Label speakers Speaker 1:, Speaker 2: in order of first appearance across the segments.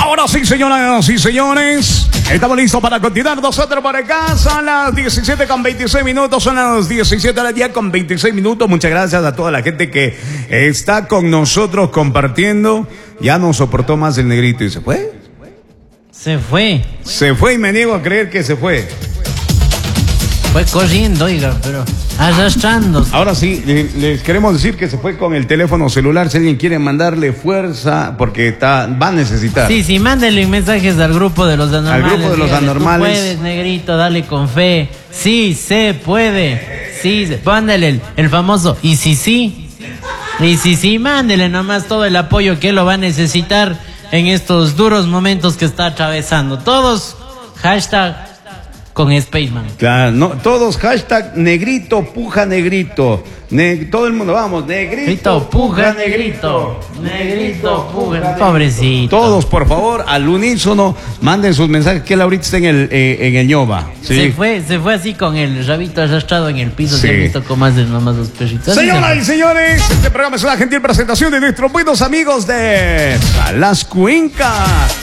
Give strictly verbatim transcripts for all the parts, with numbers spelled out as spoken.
Speaker 1: Ahora sí, señoras y señores, estamos listos para continuar nosotros por acá. Son las diecisiete con veintiséis minutos, son las diecisiete horas ya con veintiséis minutos. Muchas gracias a toda la gente que está con nosotros compartiendo. Ya no soportó más el negrito y se fue.
Speaker 2: Se fue.
Speaker 1: Se fue y me niego a creer que se fue.
Speaker 2: Fue corriendo, oiga, pero arrastrándose.
Speaker 1: Ahora sí, les queremos decir que se fue con el teléfono celular. Si alguien quiere mandarle fuerza, porque está, va a necesitar.
Speaker 2: Sí, sí, mándenle mensajes al grupo de los anormales.
Speaker 1: Al grupo de los
Speaker 2: dígale,
Speaker 1: anormales.
Speaker 2: Tú puedes, negrito, dale con fe. Sí, se puede. Sí, se... Póndale el, el famoso y si sí. Y si sí, mándele nomás todo el apoyo que él lo va a necesitar en estos duros momentos que está atravesando. Todos, hashtag con Spaceman.
Speaker 1: Claro, no, todos hashtag negrito, puja negrito. Ne, todo el mundo, vamos, negrito,
Speaker 2: Negrito, puja, negrito. Negrito, puja. Pobrecito.
Speaker 1: Todos, por favor, al unísono, manden sus mensajes, que él ahorita está en el, eh, en el ñoba. ¿Sí?
Speaker 2: Se fue, se fue así con el rabito arrastrado en el piso.
Speaker 1: Sí.
Speaker 2: Se han visto con más de nomás los perritos.
Speaker 1: Señoras y señores, este programa es una gentil presentación de nuestros buenos amigos de Salas Cuenca.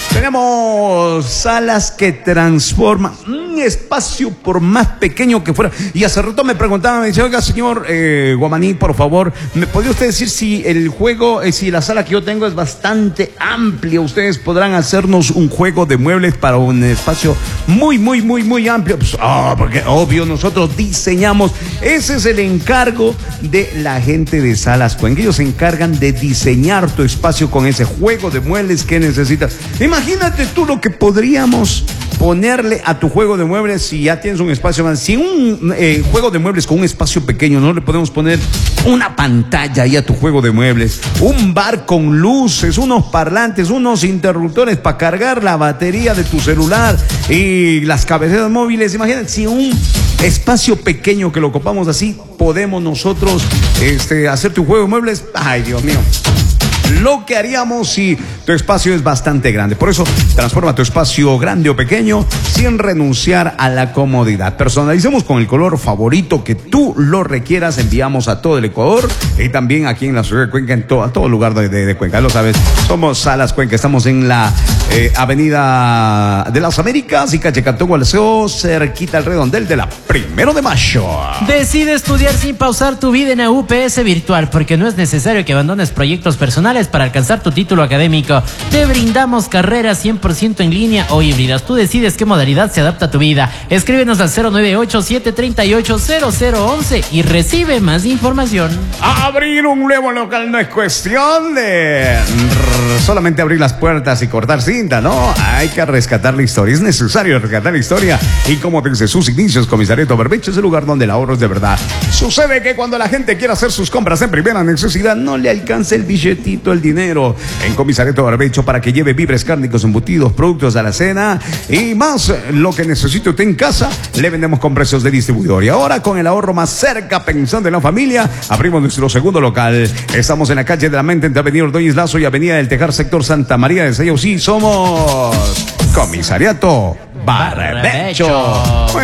Speaker 1: Tenemos salas que transforman un espacio por más pequeño que fuera. Y hace rato me preguntaban, me decía, oiga, señor eh, Guamaní, por favor, ¿me podría usted decir si el juego, eh, si la sala que yo tengo es bastante amplia? Ustedes podrán hacernos un juego de muebles para un espacio muy, muy, muy, muy amplio. Pues, oh, porque obvio, nosotros diseñamos. Ese es el encargo de la gente de Salas Cuenca. Ellos se encargan de diseñar tu espacio con ese juego de muebles que necesitas. Imagínate tú lo que podríamos ponerle a tu juego de muebles si ya tienes un espacio más. Si un eh, juego de muebles con un espacio pequeño, no le podemos poner una pantalla ahí a tu juego de muebles, un bar con luces, unos parlantes, unos interruptores para cargar la batería de tu celular y las cabeceras móviles. Imagínate si un espacio pequeño que lo ocupamos así, podemos nosotros este, hacer tu juego de muebles. Ay, Dios mío. Lo que haríamos si tu espacio es bastante grande. Por eso, transforma tu espacio grande o pequeño sin renunciar a la comodidad. Personalicemos con el color favorito que tú lo requieras. Enviamos a todo el Ecuador y también aquí en la ciudad de Cuenca, en to a todo lugar de, de, de Cuenca. Lo sabes, somos Salas Cuenca. Estamos en la eh, Avenida de las Américas y calle Cantón Gualceo, cerquita al redondel de la Primero de Mayo.
Speaker 2: Decide estudiar sin pausar tu vida en la U P S virtual, porque no es necesario que abandones proyectos personales para alcanzar tu título académico. Te brindamos carreras cien por ciento en línea o híbridas. Tú decides qué modalidad se adapta a tu vida. Escríbenos al cero nueve ocho, siete tres ocho, cero cero once y recibe más información.
Speaker 1: Abrir un nuevo local no es cuestión de solamente abrir las puertas y cortar cinta, ¿no? Hay que rescatar la historia. Es necesario rescatar la historia. Y como desde sus inicios, Comisariato Berbecho es el lugar donde el ahorro es de verdad. Sucede que cuando la gente quiere hacer sus compras en primera necesidad, no le alcanza el billetito, el dinero. En Comisariato Barbecho, para que lleve víveres, cárnicos, embutidos, productos a la cena y más lo que necesite usted en casa, le vendemos con precios de distribuidor. Y ahora, con el ahorro más cerca, pensando en la familia, abrimos nuestro segundo local. Estamos en la calle de la Mente, entre Avenida Ordóñez Lazo y Avenida del Tejar, sector Santa María de Sello. Sí, somos Comisariato Barbecho.